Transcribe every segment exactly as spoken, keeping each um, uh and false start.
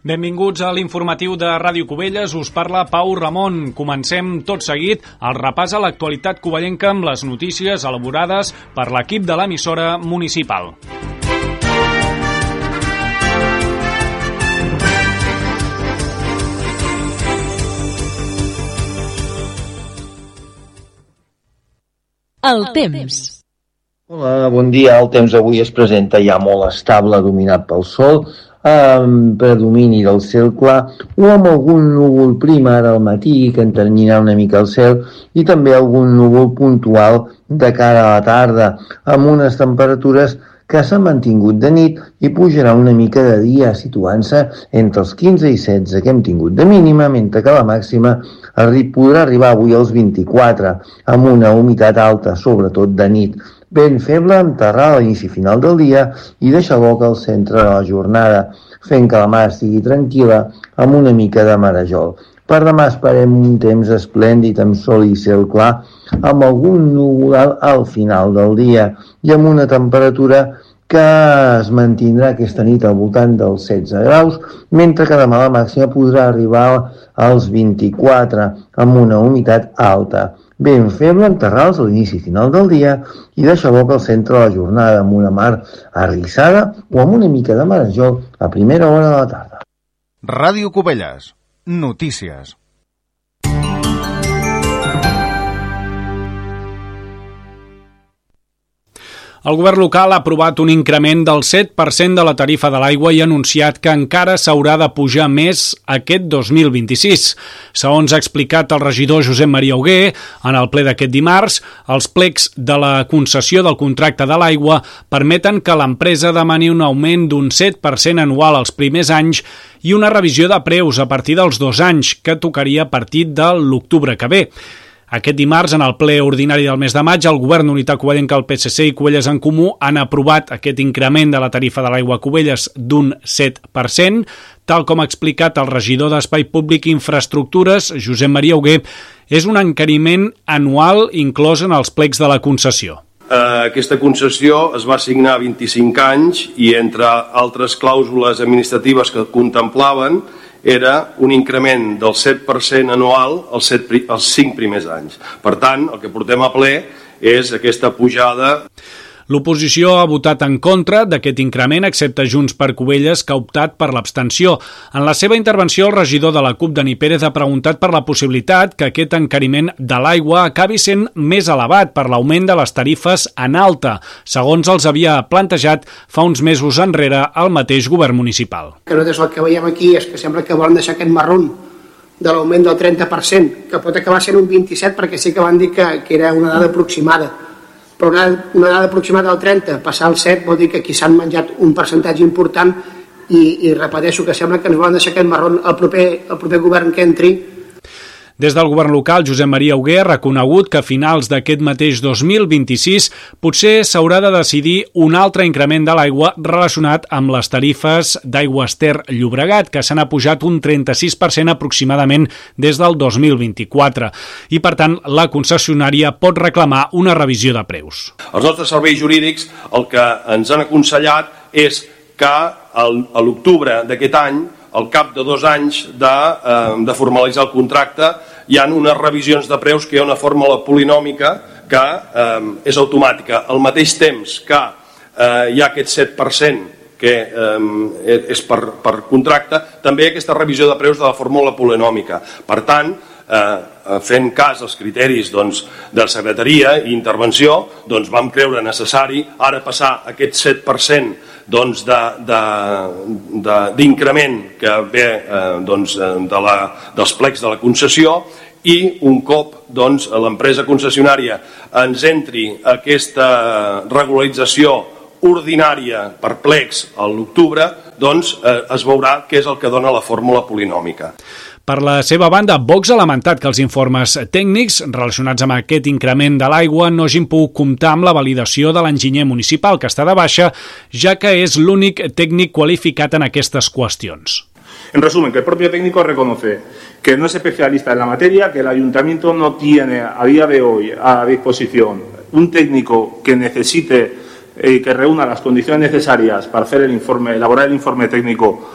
Benvinguts a l'informatiu de Ràdio Cubelles, us parla Pau Ramon. Comencem tot seguit el repàs a l'actualitat covellenca amb les notícies elaborades per l'equip de l'emissora municipal. El temps. Hola, bon dia. El temps avui es presenta ja molt estable, dominat pel sol, amb predomini del cel clar o amb algun núvol primar al matí que enternyirà una mica el cel i també algun núvol puntual de cara a la tarda, amb unes temperatures que s'han mantingut de nit i pujarà una mica de dia, situant-se entre els quinze i setze que hem tingut de mínima, mentre que la màxima podrà arribar avui als vint-i-quatre, amb una humitat alta, sobretot de nit. Vent feble amb terral a l'inici final del dia i deixa boca al centre de la jornada, fent que la mar estigui tranquil·la amb una mica de marejol. Per demà esperem un temps esplèndid amb sol i cel clar, amb algun núvol al final del dia i amb una temperatura que es mantindrà aquesta nit al voltant dels setze graus, mentre que demà la màxima podrà arribar als vint-i-quatre amb una humitat alta. Vent feble amb terrals a l'inici final del dia i deixa boca al centre de la jornada amb una mar arrissada o amb una mica de marejol a primera hora de la tarda. Ràdio Cubelles. Notícies. El govern local ha aprovat un increment del set per cent de la tarifa de l'aigua i ha anunciat que encara s'haurà de pujar més aquest dos mil vint-i-sis. Segons ha explicat el regidor Josep Maria Hugué en el ple d'aquest dimarts, els plecs de la concessió del contracte de l'aigua permeten que l'empresa demani un augment d'un set per cent anual els primers anys i una revisió de preus a partir dels dos anys, que tocaria a partir de l'octubre que ve. Aquest dimarts, en el ple ordinari del mes de maig, el Govern d'Unitat Covellenca, el P S C i Cubelles en Comú han aprovat aquest increment de la tarifa de l'aigua a Cubelles d'un set per cent. Tal com ha explicat el regidor d'Espai Públic i Infraestructures, Josep Maria Hugué, és un encariment anual inclòs en els plecs de la concessió. Aquesta concessió es va signar a vint-i-cinc anys i, entre altres clàusules administratives que contemplaven, era un increment del set per cent anual als, set, als cinc primers anys. Per tant, el que portem a ple és aquesta pujada. L'oposició ha votat en contra d'aquest increment, excepte Junts per Cubelles, que ha optat per l'abstenció. En la seva intervenció, el regidor de la CUP, Dani Pérez, ha preguntat per la possibilitat que aquest encariment de l'aigua acabi sent més elevat per l'augment de les tarifes en alta, segons els havia plantejat fa uns mesos enrere el mateix govern municipal. Que nosaltres el que veiem aquí és que sembla que volen deixar aquest marron de l'augment del trenta per cent, que pot acabar sent un vint-i-set, perquè sí que van dir que, que era una dada aproximada. Però una, una dada aproximada del trenta, passar al set, vol dir que aquí s'han menjat un percentatge important i, i repeteixo que sembla que ens volen deixar aquest marron el proper, el proper govern que entri. Des del govern local, Josep Maria Hugué ha reconegut que a finals d'aquest mateix dos mil vint-i-sis potser s'haurà de decidir un altre increment de l'aigua relacionat amb les tarifes d'Aigües Ter Llobregat, que s'han apujat un trenta-sis per cent aproximadament des del dos mil vint-i-quatre. I, per tant, la concessionària pot reclamar una revisió de preus. Els nostres serveis jurídics el que ens han aconsellat és que a l'octubre d'aquest any, al cap de dos anys de, eh, de formalitzar el contracte, hi ha unes revisions de preus que hi ha una fórmula polinòmica que eh, és automàtica. Al mateix temps que eh, hi ha aquest set per cent que eh, és per, per contracte, també hi ha aquesta revisió de preus de la fórmula polinòmica. Per tant, eh, fent cas als criteris doncs, de secretaria i intervenció, doncs, vam creure necessari ara passar aquest set per cent doncs, d'increment que ve eh, doncs, de la, dels plecs de la concessió, i un cop doncs, l'empresa concessionària ens entri aquesta regularització ordinària per plecs a l'octubre, doncs eh, es veurà què és el que dona la fórmula polinòmica. Per la seva banda, Vox ha lamentat que els informes tècnics relacionats amb aquest increment de l'aigua no hagin pogut comptar amb la validació de l'enginyer municipal, que està de baixa, ja que és l'únic tècnic qualificat en aquestes qüestions. En resumen, que el propio técnico reconoce que no es especialista en la materia, que el ayuntamiento no tiene a día de hoy a disposición un técnico que necesite y eh, que reúna las condiciones necesarias para hacer el informe, elaborar el informe técnico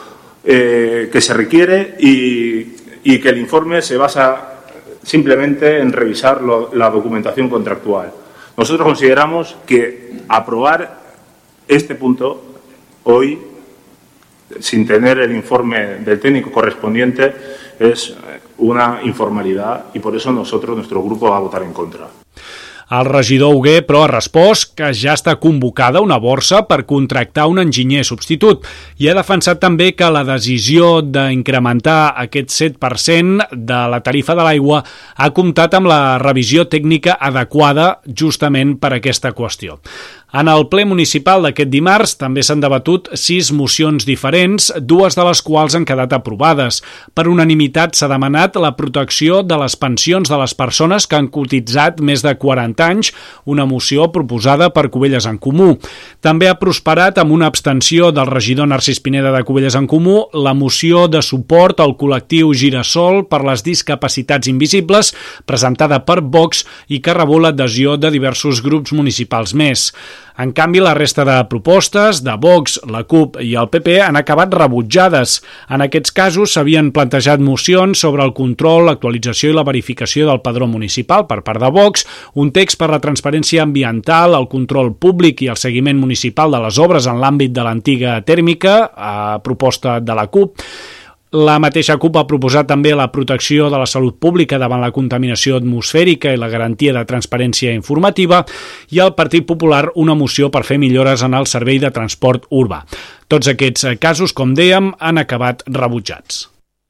eh, que se requiere y, y que el informe se basa simplemente en revisar lo, la documentación contractual. Nosotros consideramos que aprobar este punto hoy, sin tener el informe del técnico correspondiente, es una informalidad y por eso nosotros, nuestro grupo, va a votar en contra. El regidor Hugué, però, ha respost que ja està convocada una borsa per contractar un enginyer substitut i ha defensat també que la decisió d'incrementar aquest set per cent de la tarifa de l'aigua ha comptat amb la revisió tècnica adequada justament per aquesta qüestió. En el ple municipal d'aquest dimarts també s'han debatut sis mocions diferents, dues de les quals han quedat aprovades. Per unanimitat s'ha demanat la protecció de les pensions de les persones que han cotitzat més de quaranta anys, una moció proposada per Cubelles en Comú. També ha prosperat amb una abstenció del regidor Narcís Pineda de Cubelles en Comú la moció de suport al col·lectiu Girasol per les discapacitats invisibles, presentada per Vox i que rebut l'adhesió de diversos grups municipals més. En canvi, la resta de propostes de Vox, la CUP i el P P han acabat rebutjades. En aquests casos s'havien plantejat mocions sobre el control, l'actualització i la verificació del padró municipal per part de Vox, un text per la transparència ambiental, el control públic i el seguiment municipal de les obres en l'àmbit de l'antiga tèrmica, a proposta de la CUP. La mateixa CUP ha proposat també la protecció de la salut pública davant la contaminació atmosfèrica i la garantia de transparència informativa i el Partit Popular una moció per fer millores en el servei de transport urbà. Tots aquests casos, com dèiem, han acabat rebutjats.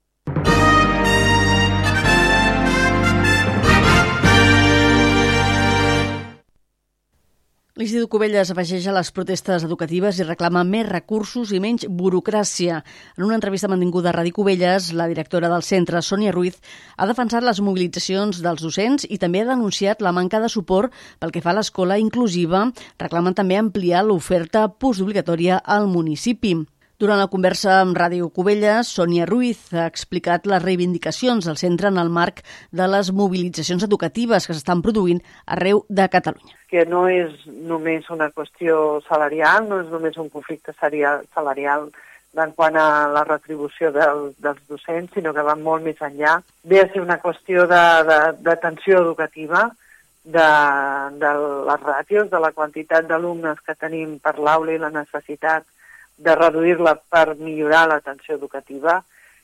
L'Institut Cubelles afegeix a les protestes educatives i reclama més recursos i menys burocràcia. En una entrevista mantinguda a Ràdio Cubelles, la directora del centre, Sònia Ruiz, ha defensat les mobilitzacions dels docents i també ha denunciat la manca de suport pel que fa a l'escola inclusiva. Reclamen també ampliar l'oferta postobligatòria al municipi. Durant la conversa amb Ràdio Cubelles, Sònia Ruiz ha explicat les reivindicacions del centre en el marc de les mobilitzacions educatives que s'estan produint arreu de Catalunya. Que no és només una qüestió salarial, no és només un conflicte salarial en quant a la retribució del, dels docents, sinó que va molt més enllà. Ve a ser una qüestió d'atenció educativa, de, de les ràtios, de la quantitat d'alumnes que tenim per l'aula i la necessitat de reduir-la per millorar l'atenció educativa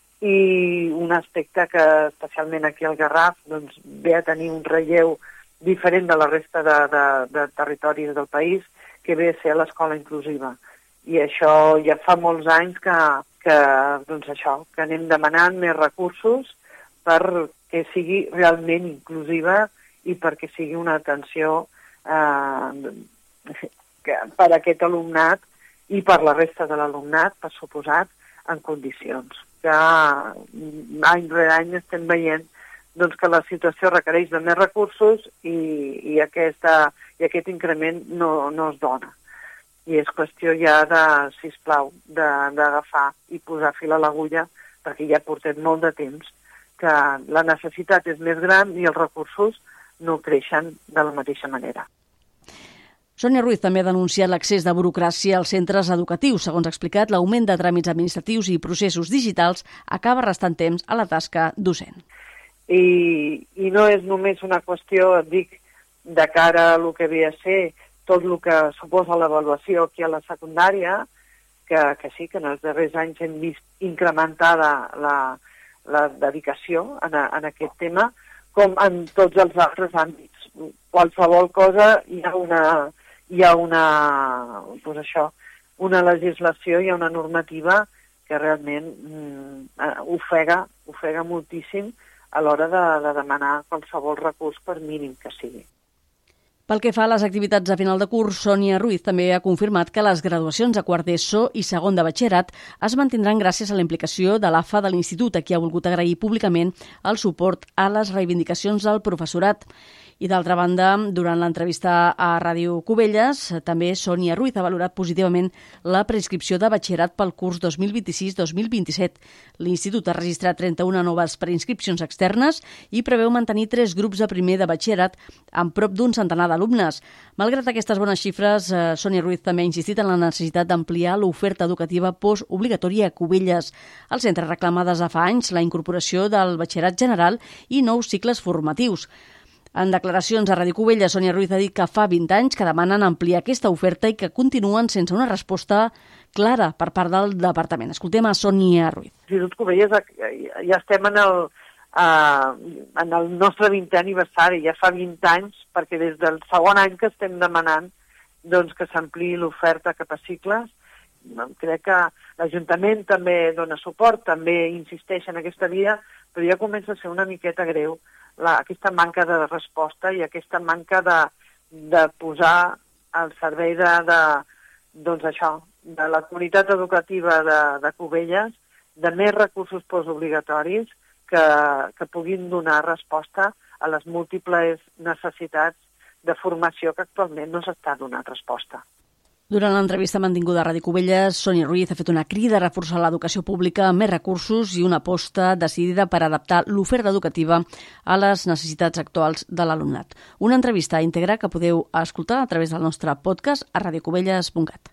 i un aspecte que especialment aquí al Garraf doncs, ve a tenir un relleu diferent de la resta de, de, de territoris del país, que ve a ser l'escola inclusiva. I això ja fa molts anys que, que, doncs això, que anem demanant més recursos perquè sigui realment inclusiva i perquè sigui una atenció eh, que, per a aquest alumnat i per la resta de l'alumnat, per suposat, en condicions. Que any rere any estem veient doncs, que la situació requereix de més recursos i, i, aquesta, i aquest increment no, no es dona. I és qüestió ja de, sisplau, d'agafar i posar fil a l'agulla, perquè ja portem molt de temps que la necessitat és més gran i els recursos no creixen de la mateixa manera. Sònia Ruiz també ha denunciat l'accés de burocràcia als centres educatius. Segons ha explicat, l'augment de tràmits administratius i processos digitals acaba restant temps a la tasca docent. I, i no és només una qüestió, et dic, de cara a el que ve a ser tot el que suposa l'avaluació aquí a la secundària, que, que sí, que en els darrers anys hem vist incrementada la, la dedicació en, a, en aquest tema, com en tots els altres àmbits. Qualsevol cosa hi ha una... hi ha una, doncs això, una legislació, hi ha una normativa que realment mm, ofega, ofega moltíssim a l'hora de, de demanar qualsevol recurs per mínim que sigui. Pel que fa a les activitats a final de curs, Sònia Ruiz també ha confirmat que les graduacions a quart d'ESO i segon de batxillerat es mantindran gràcies a la implicació de l'A F A de l'Institut, a qui ha volgut agrair públicament el suport a les reivindicacions del professorat. I d'altra banda, durant l'entrevista a Ràdio Cubelles, també Sònia Ruiz ha valorat positivament la preinscripció de batxillerat pel curs dos mil vint-i-sis dos mil vint-i-set. L'Institut ha registrat trenta-una noves preinscripcions externes i preveu mantenir tres grups de primer de batxillerat amb prop d'un centenar d'alumnes. Malgrat aquestes bones xifres, eh, Sònia Ruiz també ha insistit en la necessitat d'ampliar l'oferta educativa postobligatòria a Cubelles. El centre reclama des de fa anys la incorporació del batxillerat general i nous cicles formatius. En declaracions a Ràdio Cubelles, Sònia Ruiz ha dit que fa vint anys que demanen ampliar aquesta oferta i que continuen sense una resposta clara per part del departament. Escoltem a Sònia Ruiz. L'Institut Cubelles ja estem en el, uh, en el nostre vintè aniversari, ja fa vint anys, perquè des del segon any que estem demanant doncs, que s'ampliï l'oferta cap a cicles. Crec que l'Ajuntament també dona suport, també insisteix en aquesta via, però ja comença a ser una miqueta greu La, aquesta manca de resposta i aquesta manca de, de posar al servei de, de, doncs això, de la comunitat educativa de, de Cubelles, de més recursos postobligatoris que, que puguin donar resposta a les múltiples necessitats de formació que actualment no s'està donant resposta. Durant l'entrevista mantinguda a Ràdio Cubelles, Sònia Ruiz ha fet una crida a reforçar l'educació pública amb més recursos i una aposta decidida per adaptar l'oferta educativa a les necessitats actuals de l'alumnat. Una entrevista íntegra que podeu escoltar a través del nostre podcast a radiocubelles punt cat.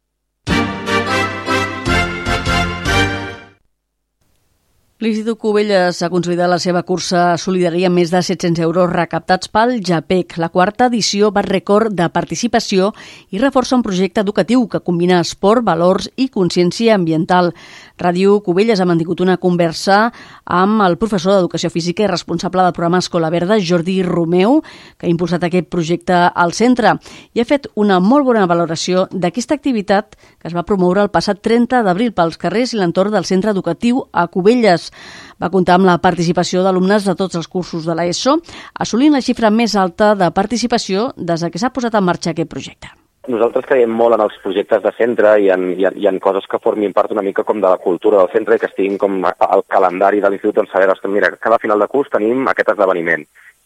L'Institut Cubelles ha consolidat la seva cursa solidària amb més de set-cents euros recaptats pel JAPEC. La quarta edició va rècord de participació i reforça un projecte educatiu que combina esport, valors i consciència ambiental. Ràdio Cubelles ha mantingut una conversa amb el professor d'Educació Física i responsable del programa Escola Verda, Jordi Romeu, que ha impulsat aquest projecte al centre i ha fet una molt bona valoració d'aquesta activitat que es va promoure el passat trenta d'abril pels carrers i l'entorn del centre educatiu a Cubelles. Va comptar amb la participació d'alumnes de tots els cursos de l'ESO, assolint la xifra més alta de participació des que s'ha posat en marxa aquest projecte. Nosaltres creiem molt en els projectes de centre i en, i en, i en coses que formin part una mica com de la cultura del centre i que estiguin com al calendari de l'institut on saber, ostres, mira, cada final de curs tenim aquest esdeveniment.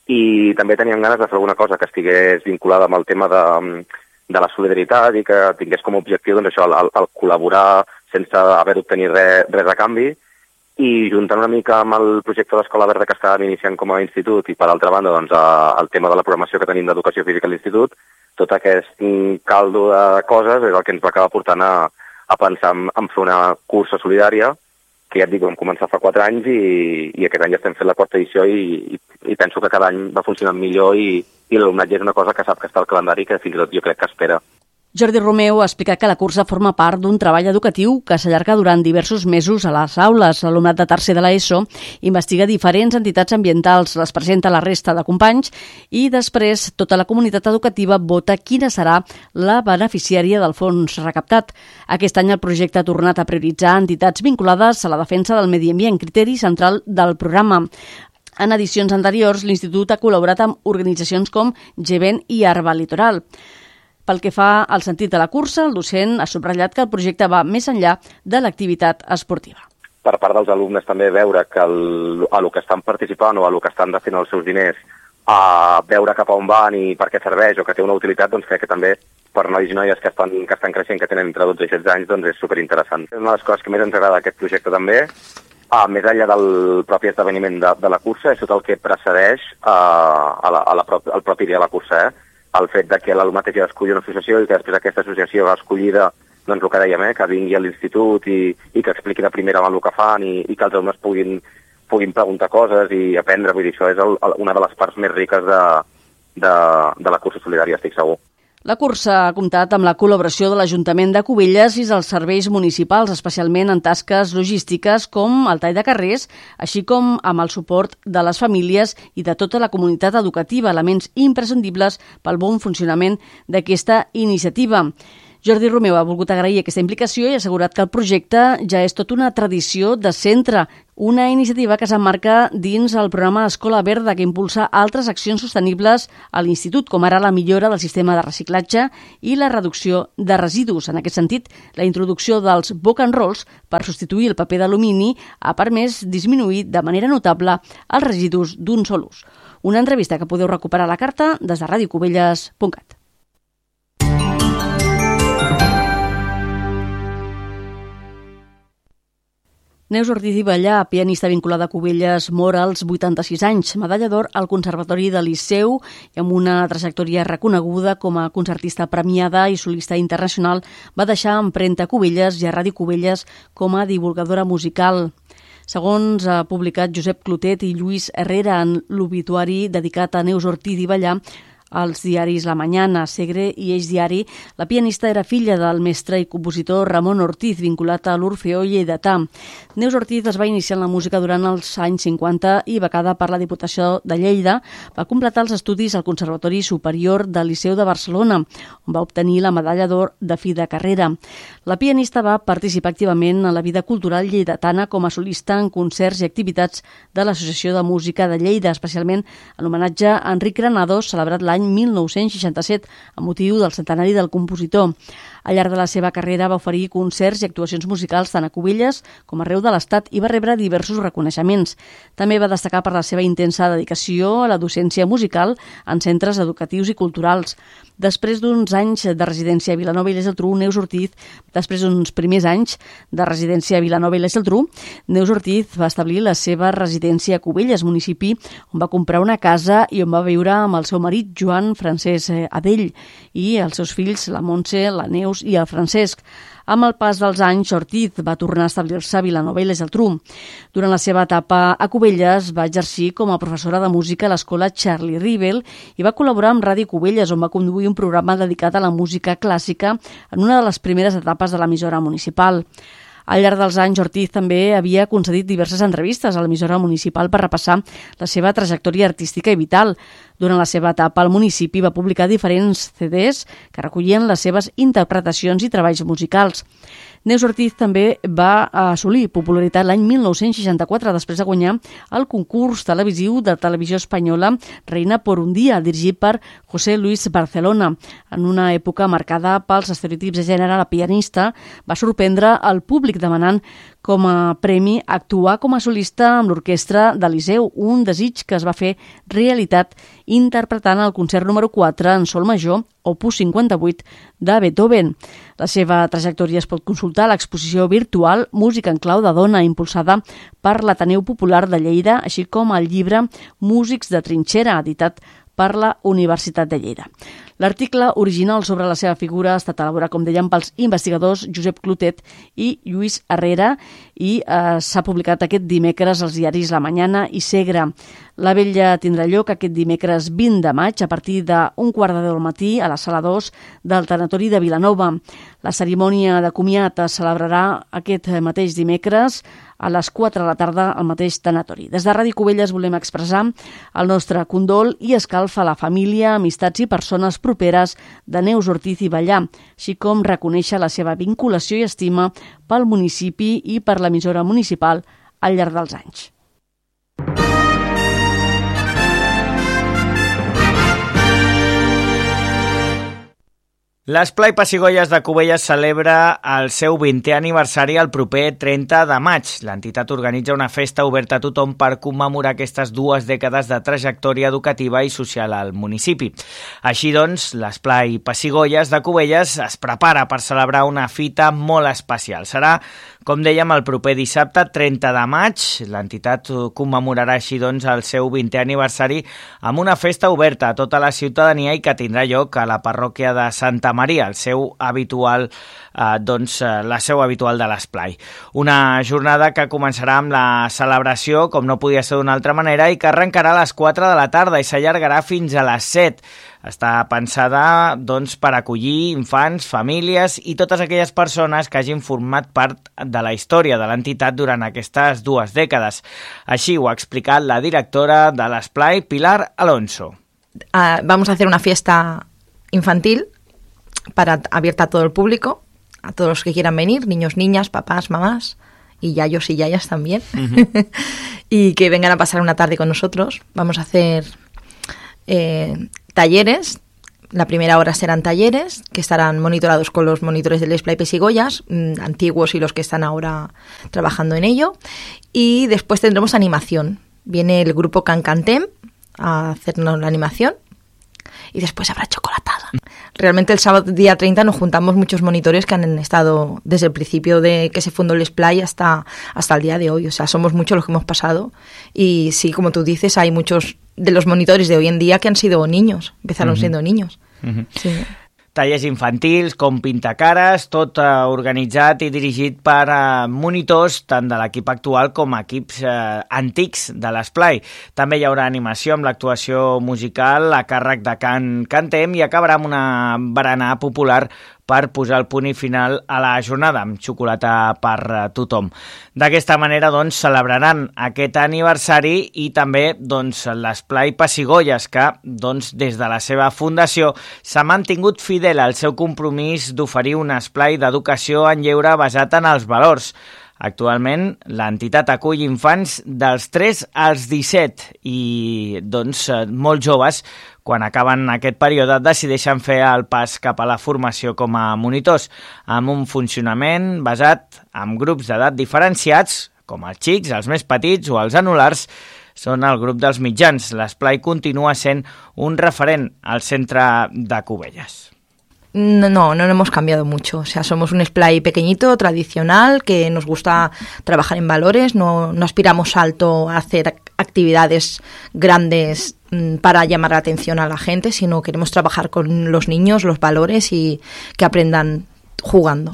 I també teníem ganes de fer alguna cosa que estigués vinculada amb el tema de, de la solidaritat i que tingués com a objectiu doncs, això, el, el, el col·laborar sense haver d'obtenir res, res a canvi. I juntant una mica amb el projecte d'Escola Verda que estàvem iniciant com a institut i per altra banda doncs, el tema de la programació que tenim d'educació física a l'institut, tot aquest caldo de coses és el que ens va acabar portant a, a pensar en, en fer una cursa solidària que ja et dic, vam començar fa quatre anys i, i aquest any ja estem fent la quarta edició i, i, i penso que cada any va funcionant millor i, i l'alumnat ja és una cosa que sap que està al calendari que fins i tot jo crec que espera. Jordi Romeu ha explicat que la cursa forma part d'un treball educatiu que s'allarga durant diversos mesos a les aules. L'alumnat de tercer de l'ESO investiga diferents entitats ambientals, les presenta a la resta de companys i després tota la comunitat educativa vota quina serà la beneficiària del fons recaptat. Aquest any el projecte ha tornat a prioritzar entitats vinculades a la defensa del medi ambient, criteri central del programa. En edicions anteriors, l'Institut ha col·laborat amb organitzacions com Gevent i Arba Litoral. Pel que fa al sentit de la cursa, el docent ha subratllat que el projecte va més enllà de l'activitat esportiva. Per part dels alumnes també veure que el, a lo que estan participant o a lo que estan destinant els seus diners a veure cap a on van i per què serveix o que té una utilitat, doncs crec que també per nois i noies que estan, que estan creixent, que tenen entre dotze i setze anys, doncs és superinteressant. És una de les coses que més ens agrada d'aquest projecte també, a més enllà del propi esdeveniment de, de la cursa, és tot el que precedeix a, a la, a la prop, al propi dia de la cursa, eh? El fet de que l'alumnat hagi d'escollir una associació i que després aquesta associació escollida, doncs el que dèiem, eh, que vingui a l'institut i, i que expliqui de primera mà el que fan i, i que els alumnes puguin, puguin preguntar coses i aprendre. Vull dir, això és el, una de les parts més riques de, de, de la cursa solidària, estic segur. La cursa ha comptat amb la col·laboració de l'Ajuntament de Cubelles i dels serveis municipals, especialment en tasques logístiques com el tall de carrers, així com amb el suport de les famílies i de tota la comunitat educativa, elements imprescindibles pel bon funcionament d'aquesta iniciativa. Jordi Romeu ha volgut agrair aquesta implicació i ha assegurat que el projecte ja és tot una tradició de centre, una iniciativa que s'emmarca dins el programa Escola Verda, que impulsa altres accions sostenibles a l'Institut, com ara la millora del sistema de reciclatge i la reducció de residus. En aquest sentit, la introducció dels book and rolls per substituir el paper d'alumini ha permès disminuir de manera notable els residus d'un sol ús. Una entrevista que podeu recuperar a la carta des de radio cubelles punt cat. Neus Ortiz i Ballà, pianista vinculada a Cubelles, mor als vuitanta-sis anys, medalla d'or al Conservatori del Liceu i amb una trajectòria reconeguda com a concertista premiada i solista internacional, va deixar empremta a Cubelles i a Ràdio Cubelles com a divulgadora musical. Segons ha publicat Josep Clotet i Lluís Herrera en l'obituari dedicat a Neus Ortiz i Ballà, als diaris La Mañana, Segre i Eix Diari, la pianista era filla del mestre i compositor Ramon Ortiz, vinculat a l'Orfeó lleidatà. Neus Ortiz es va iniciar en la música durant els anys cinquanta i, becada per la Diputació de Lleida, va completar els estudis al Conservatori Superior del Liceu de Barcelona, on va obtenir la medalla d'or de fi de carrera. La pianista va participar activament en la vida cultural lleidatana com a solista en concerts i activitats de l'Associació de Música de Lleida, especialment en homenatge a Enric Granados, celebrat l'any mil nou-cents seixanta-set, amb motiu del centenari del compositor. Al llarg de la seva carrera va oferir concerts i actuacions musicals tant a Cubelles com arreu de l'Estat i va rebre diversos reconeixements. També va destacar per la seva intensa dedicació a la docència musical en centres educatius i culturals. Després d'uns anys de residència a Vilanova i la Geltrú, Neus Ortiz, després d'uns primers anys de residència a Vilanova i la Geltrú, Neus Ortiz va establir la seva residència a Cubelles, municipi on va comprar una casa i on va viure amb el seu marit, Joan Francesc Adell, i els seus fills, la Montse, la Neus i el Francesc. Amb el pas dels anys, Ortiz va tornar a establir-se a Vilanova i la Geltrú. Durant la seva etapa a Cubelles va exercir com a professora de música a l'escola Charlie Rivel i va col·laborar amb Ràdio Cubelles, on va conduir un programa dedicat a la música clàssica en una de les primeres etapes de l'emissora municipal. Al llarg dels anys, Ortiz també havia concedit diverses entrevistes a l'emissora municipal per repassar la seva trajectòria artística i vital. Durant la seva etapa al municipi va publicar diferents C Ds que recollien les seves interpretacions i treballs musicals. Neus Ortiz també va assolir popularitat l'any mil nou-cents seixanta-quatre després de guanyar el concurs televisiu de Televisió Espanyola Reina por un día, dirigit per José Luis Barcelona. En una època marcada pels estereotips de gènere, la pianista va sorprendre el públic demanant com a premi actuar com a solista amb l'orquestra del Liceu, un desig que es va fer realitat interpretant el concert número quatre en sol major, opus cinquanta-vuit, de Beethoven. La seva trajectòria es pot consultar a l'exposició virtual Música en clau de dona, impulsada per l'Ateneu Popular de Lleida, així com el llibre Músics de trinxera, editat per la Universitat de Lleida. L'article original sobre la seva figura ha estat elaborat, com dèiem, pels investigadors Josep Clotet i Lluís Herrera i eh, s'ha publicat aquest dimecres als diaris La Mañana i Segre. La vetlla tindrà lloc aquest dimecres vint de maig a partir d'un quart de deu del matí a la sala dos del Tanatori de Vilanova. La cerimònia de comiat es celebrarà aquest mateix dimecres a les quatre de la tarda al mateix tanatori. Des de Ràdio Cubelles volem expressar el nostre condol i escalf a la família, amistats i persones properes de Neus Ortiz i Ballà, així com reconèixer la seva vinculació i estima pel municipi i per l'emissora municipal al llarg dels anys. L'Esplai Pessigolles de Cubelles celebra el seu vintè aniversari el proper trenta de maig. L'entitat organitza una festa oberta a tothom per commemorar aquestes dues dècades de trajectòria educativa i social al municipi. Així doncs, l'Esplai Pessigolles de Cubelles es prepara per celebrar una fita molt especial. Serà, com dèiem, el proper dissabte trenta de maig. L'entitat commemorarà així doncs el seu vintè aniversari amb una festa oberta a tota la ciutadania i que tindrà lloc a la parròquia de Santa Maria, el seu habitual, eh, doncs, la seu habitual de l'Esplai. Una jornada que començarà amb la celebració, com no podia ser d'una altra manera, i que arrencarà a les quatre de la tarda i s'allargarà fins a les set. Està pensada, doncs, per acollir infants, famílies i totes aquelles persones que hagin format part de la història de l'entitat durant aquestes dues dècades. Així ho ha explicat la directora de l'Esplai, Pilar Alonso. Uh, vamos a hacer una fiesta infantil para abierta a todo el público, a todos los que quieran venir, niños, niñas, papás, mamás y yayos y yayas también. Uh-huh. Y que vengan a pasar una tarde con nosotros. Vamos a hacer eh, talleres. La primera hora serán talleres que estarán monitorados con los monitores del Esplai Pessigolles, mmm, antiguos y los que están ahora trabajando en ello. Y después tendremos animación. Viene el grupo Can Cantem a hacernos la animación. Y después habrá chocolatada. Realmente el sábado día treinta nos juntamos muchos monitores que han estado desde el principio de que se fundó el Esplai hasta, hasta el día de hoy. O sea, somos muchos los que hemos pasado. Y sí, como tú dices, hay muchos de los monitores de hoy en día que han sido niños. Empezaron uh-huh. siendo niños. Uh-huh. Sí. Tallers infantils com pintacares, tot eh, organitzat i dirigit per eh, monitors tant de l'equip actual com equips eh, antics de l'Esplai. També hi haurà animació amb l'actuació musical a càrrec de Can Cantem i acabarà amb una berenar popular per posar el punt i final a la jornada, amb xocolata per uh, tothom. D'aquesta manera, doncs, celebraran aquest aniversari i també, doncs, l'Esplai Pessigolles, que, doncs, des de la seva fundació s'ha mantingut fidel al seu compromís d'oferir un esplai d'educació en lleure basat en els valors. Actualment, l'entitat acull infants dels tres als disset i, doncs, molt joves, quan acaben aquest període, decideixen fer el pas cap a la formació com a monitors, amb un funcionament basat en grups d'edat diferenciats, com els xics, els més petits o els anulars, són el grup dels mitjans. L'Esplai continua sent un referent al centre de Cubelles. No, no, no hemos cambiado mucho. O sea, somos un Esplai pequeñito, tradicional, que nos gusta trabajar en valores. No, no aspiramos alto a hacer actividades grandes mmm, para llamar la atención a la gente, sino queremos trabajar con los niños, los valores y que aprendan jugando.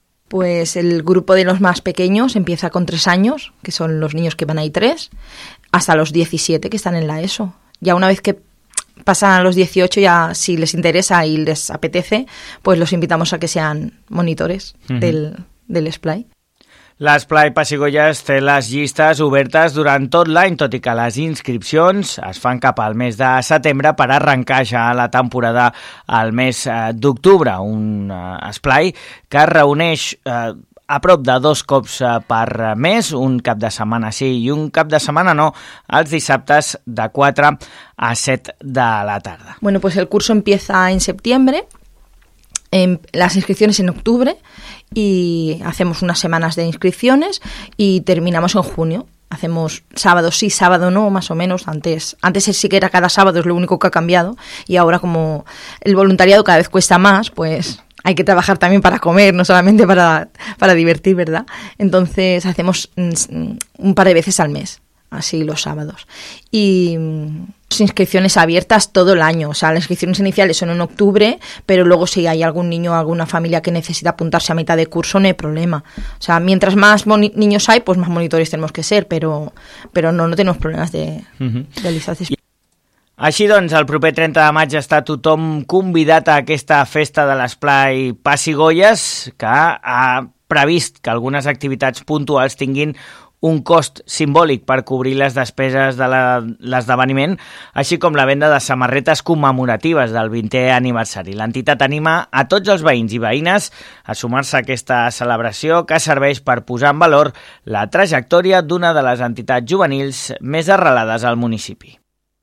Pues el grupo de los más pequeños empieza con tres años, que son los niños que van ahí tres, hasta los diecisiete que están en la ESO. Ya una vez que pasan a los dieciocho, ya si les interesa y les apetece, pues los invitamos a que sean monitores uh-huh. del, del Esplai. L'Esplai Pessigolles té les llistes obertes durant tot l'any, tot i que les inscripcions es fan cap al mes de setembre per arrencar ja la temporada al mes d'octubre. Un Esplai que es reuneix eh, a prop de dos cops per mes, un cap de setmana sí i un cap de setmana no, els dissabtes de quatre a set de la tarda. Bueno, pues el curso empieza en septiembre, en las inscripciones en octubre y hacemos unas semanas de inscripciones y terminamos en junio. Hacemos sábado sí, sábado no, más o menos. Antes, antes sí que era cada sábado, es lo único que ha cambiado. Y ahora como el voluntariado cada vez cuesta más, pues hay que trabajar también para comer, no solamente para, para divertir, ¿verdad? Entonces hacemos un par de veces al mes, así los sábados. Y inscripciones abiertas todo el año. O sea, las inscripciones iniciales son en octubre, pero luego si hay algún niño o alguna familia que necesita apuntarse a mitad de curso, no hay problema. O sea, mientras más moni- niños hay, pues más monitores tenemos que ser, pero, pero no, no tenemos problemas de, uh-huh. de listas de espera. Així doncs, el proper trenta de maig està tothom convidat a aquesta festa de l'Esplai Pessigolles, que ha previst que algunes activitats puntuals tinguin un cost simbòlic per cobrir les despeses de la, l'esdeveniment, així com la venda de samarretes commemoratives del vintè aniversari. L'entitat anima a tots els veïns i veïnes a sumar-se a aquesta celebració que serveix per posar en valor la trajectòria d'una de les entitats juvenils més arrelades al municipi.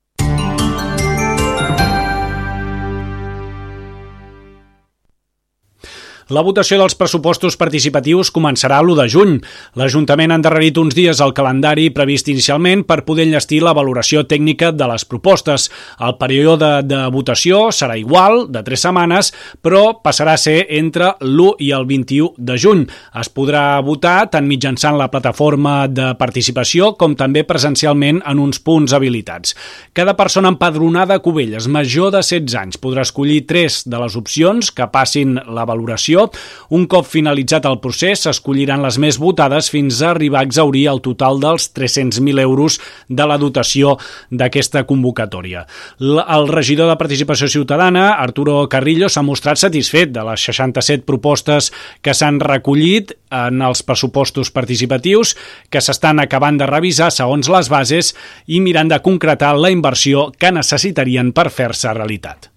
La votació dels pressupostos participatius començarà l'u de juny. L'Ajuntament ha endarrerit uns dies el calendari previst inicialment per poder enllestir la valoració tècnica de les propostes. El període de votació serà igual, de tres setmanes, però passarà a ser entre l'u i el vint-i-u de juny. Es podrà votar tant mitjançant la plataforma de participació com també presencialment en uns punts habilitats. Cada persona empadronada a Cubelles major de setze anys podrà escollir tres de les opcions que passin la valoració. Un cop finalitzat el procés, s'escolliran les més votades fins a arribar a exhaurir el total dels tres-cents mil euros de la dotació d'aquesta convocatòria. El regidor de Participació Ciutadana, Arturo Carrillo, s'ha mostrat satisfet de les seixanta-set propostes que s'han recollit en els pressupostos participatius que s'estan acabant de revisar segons les bases i mirant de concretar la inversió que necessitarien per fer-se realitat.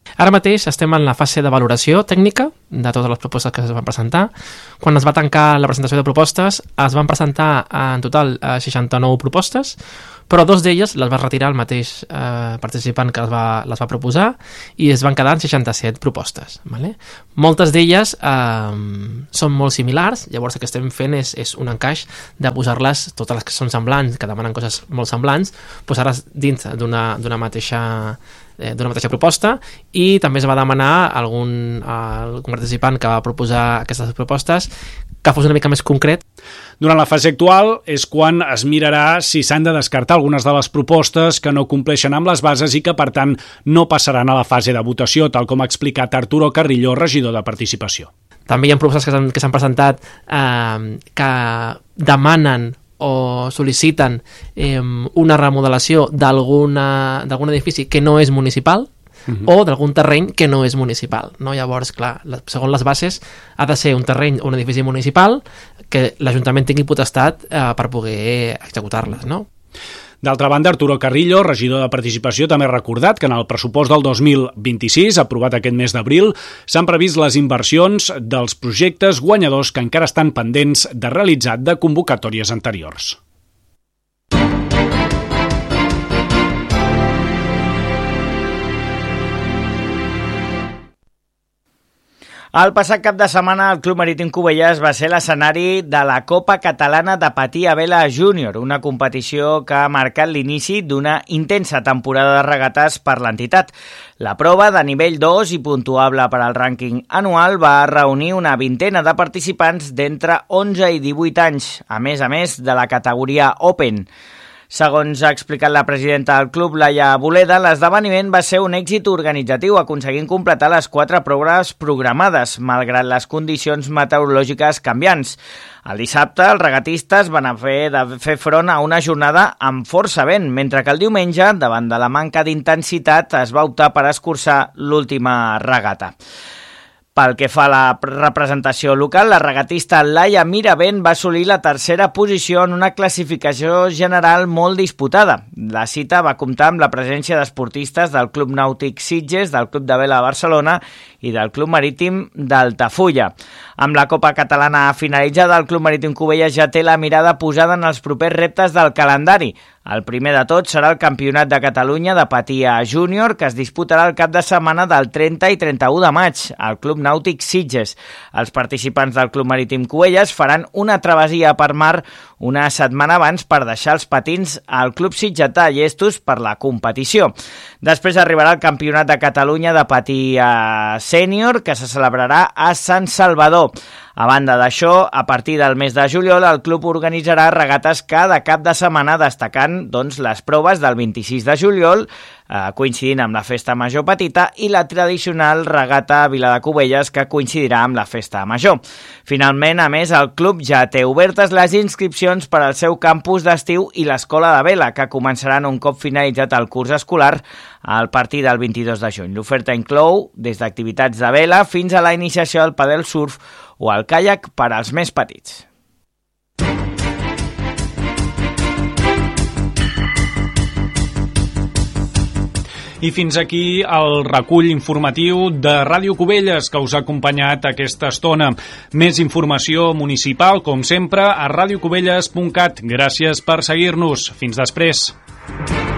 Ara mateix estem en la fase de valoració tècnica de totes les propostes que es van presentar. Quan es va tancar la presentació de propostes, es van presentar en total seixanta-nou propostes, però dos d'elles les va retirar el mateix eh, participant que les va, les va proposar i es van quedar en seixanta-set propostes. Vale? Moltes d'elles eh, són molt similars, llavors el que estem fent és, és un encaix de posar-les, totes les que són semblants, que demanen coses molt semblants, posar-les dins d'una d'una mateixa d'una mateixa proposta, i també es va demanar a algun, a algun participant que va proposar aquestes propostes que fos una mica més concret. Durant la fase actual és quan es mirarà si s'han de descartar algunes de les propostes que no compleixen amb les bases i que, per tant, no passaran a la fase de votació, tal com ha explicat Arturo Carrillo, regidor de Participació. També hi ha propostes que s'han, que s'han presentat eh, que demanen o sol·liciten eh, una remodelació d'algun edifici que no és municipal, uh-huh. o d'algun terreny que no és municipal. No? Llavors, clar, segons les bases, ha de ser un terreny o un edifici municipal que l'Ajuntament tingui potestat eh, per poder executar-les, no? D'altra banda, Arturo Carrillo, regidor de Participació, també ha recordat que en el pressupost del dos mil vint-i-sis, aprovat aquest mes d'abril, s'han previst les inversions dels projectes guanyadors que encara estan pendents de realitzar de convocatòries anteriors. El passat cap de setmana el Club Marítim Cubelles va ser l'escenari de la Copa Catalana de Patí a Vela Júnior, una competició que ha marcat l'inici d'una intensa temporada de regates per l'entitat. La prova, de nivell dos i puntuable per al rànquing anual, va reunir una vintena de participants d'entre onze i divuit anys, a més a més de la categoria Open. Segons ha explicat la presidenta del club, Laia Boleda, l'esdeveniment va ser un èxit organitzatiu, aconseguint completar les quatre proves programades, malgrat les condicions meteorològiques canviants. El dissabte, els regatistes van haver de fer front a una jornada amb força vent, mentre que el diumenge, davant de la manca d'intensitat, es va optar per escurçar l'última regata. Pel que fa a la representació local, la regatista Laia Miravent va assolir la tercera posició en una classificació general molt disputada. La cita va comptar amb la presència d'esportistes del Club Nàutic Sitges, del Club de Vela de Barcelona i del Club Marítim d'Altafulla. Amb la Copa Catalana finalitzada, el Club Marítim Cubelles ja té la mirada posada en els propers reptes del calendari. El primer de tot serà el Campionat de Catalunya de Patia Júnior, que es disputarà el cap de setmana del trenta i trenta-u de maig al Club Nàutic Sitges. Els participants del Club Marítim Cubelles faran una travessia per mar una setmana abans per deixar els patins al Club Sitgetà llestos per la competició. Després arribarà el Campionat de Catalunya de Patia Sènior, que se celebrarà a Sant Salvador. A banda d'això, a partir del mes de juliol, el club organitzarà regates cada cap de setmana, destacant doncs, les proves del vint-i-sis de juliol, eh, coincidint amb la Festa Major Petita, i la tradicional regata a Vila de Cubelles, que coincidirà amb la Festa Major. Finalment, a més, el club ja té obertes les inscripcions per al seu campus d'estiu i l'Escola de Vela, que començaran un cop finalitzat el curs escolar a partir del vint-i-dos de juny. L'oferta inclou des d'activitats de vela fins a la iniciació del padel surf o el caiac per als més petits. I fins aquí el recull informatiu de Ràdio Cubelles que us ha acompanyat aquesta estona. Més informació municipal, com sempre, a radiocubelles punt cat. Gràcies per seguir-nos. Fins després.